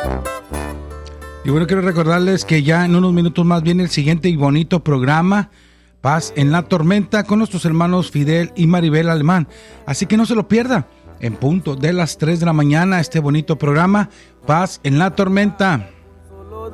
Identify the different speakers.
Speaker 1: Y bueno, quiero recordarles que ya en unos minutos más viene el siguiente y bonito programa, Paz en la Tormenta, con nuestros hermanos Fidel y Maribel Alemán. Así que no se lo pierda, en punto de las 3 de la mañana, este bonito programa, Paz en la Tormenta.